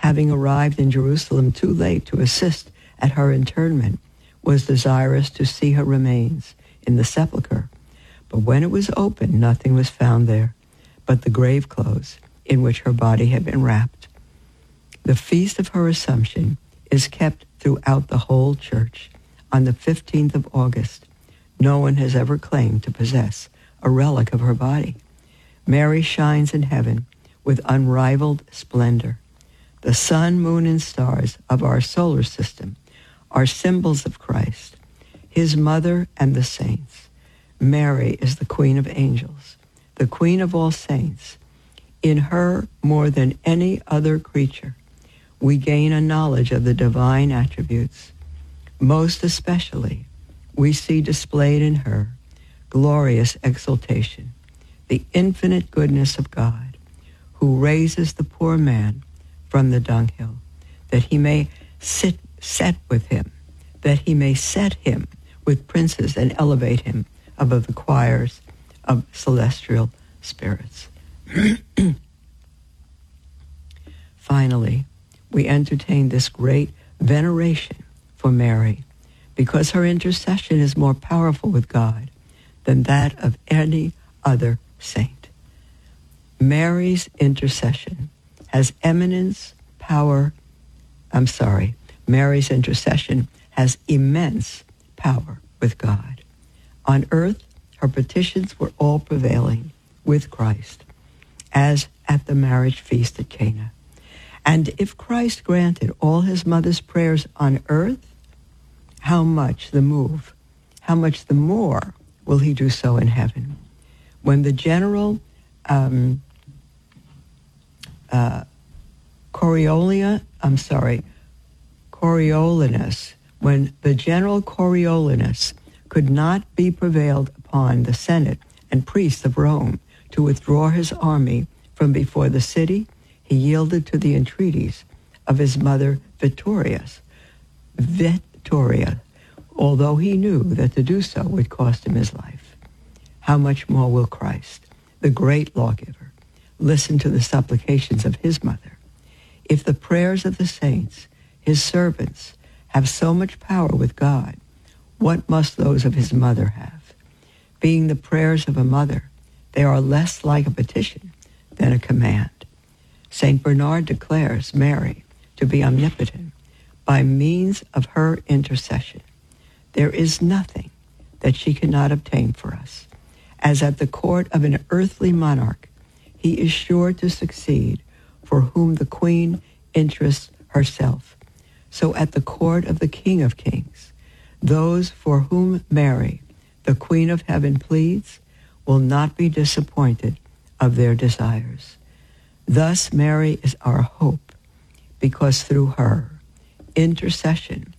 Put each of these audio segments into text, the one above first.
having arrived in Jerusalem too late to assist at her interment, was desirous to see her remains in the sepulchre. But when it was opened, nothing was found there but the grave clothes in which her body had been wrapped. The feast of her Assumption is kept throughout the whole church on the 15th of August. No one has ever claimed to possess a relic of her body. Mary shines in heaven with unrivaled splendor. The sun, moon, and stars of our solar system are symbols of Christ, his mother and the saints. Mary is the Queen of angels, the Queen of all saints. In her, more than any other creature, we gain a knowledge of the divine attributes. Most especially, we see displayed in her glorious exaltation, the infinite goodness of God, who raises the poor man from the dunghill, that he may set with him, that he may set him with princes and elevate him above the choirs of celestial spirits. Finally, we entertain this great veneration for Mary, because her intercession is more powerful with God than that of any other saint. Mary's intercession has Mary's intercession has immense power with God. On earth, her petitions were all prevailing with Christ, as at the marriage feast at Cana. And if Christ granted all his mother's prayers on earth, how much the more will he do so in heaven? When the general Coriolanus, when the general Coriolanus could not be prevailed upon the Senate and priests of Rome to withdraw his army from before the city, he yielded to the entreaties of his mother Victoria, although he knew that to do so would cost him his life. How much more will Christ, the great lawgiver, listen to the supplications of his mother? If the prayers of the saints, his servants, have so much power with God, what must those of his mother have? Being the prayers of a mother, they are less like a petition than a command. St. Bernard declares Mary to be omnipotent by means of her intercession. There is nothing that she cannot obtain for us. As at the court of an earthly monarch, he is sure to succeed for whom the queen interests herself. So at the court of the King of Kings, those for whom Mary, the Queen of Heaven, pleads will not be disappointed of their desires. Thus Mary is our hope, because through her intercession,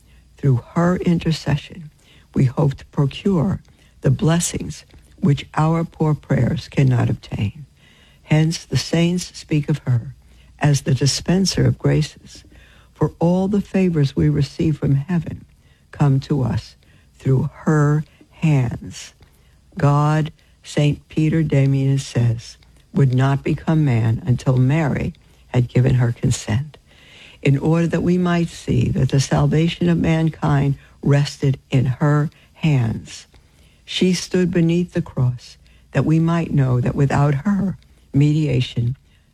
we hope to procure the blessings which our poor prayers cannot obtain. Hence the saints speak of her as the dispenser of graces, for all the favors we receive from heaven come to us through her hands. God, St. Peter Damian says, would not become man until Mary had given her consent, in order that we might see that the salvation of mankind rested in her hands. She stood beneath the cross that we might know that without her mediation,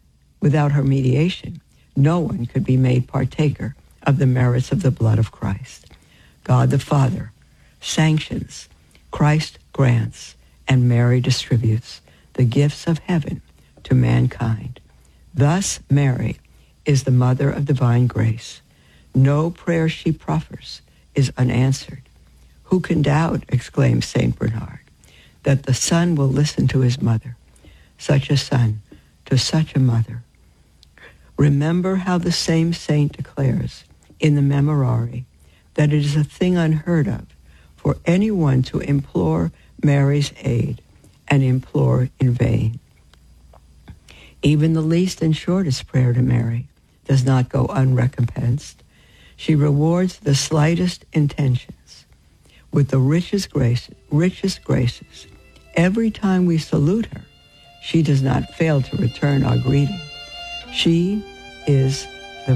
no one could be made partaker of the merits of the blood of Christ. God the Father sanctions, Christ grants, and Mary distributes the gifts of heaven to mankind. Thus Mary is the mother of divine grace. No prayer she proffers is unanswered. Who can doubt, exclaims St. Bernard, that the Son will listen to his mother, such a son to such a mother? Remember how the same saint declares in the Memorare that it is a thing unheard of for anyone to implore Mary's aid and implore in vain. Even the least and shortest prayer to Mary does not go unrecompensed. She rewards the slightest intentions with the richest graces. Every time we salute her, she does not fail to return our greeting. She is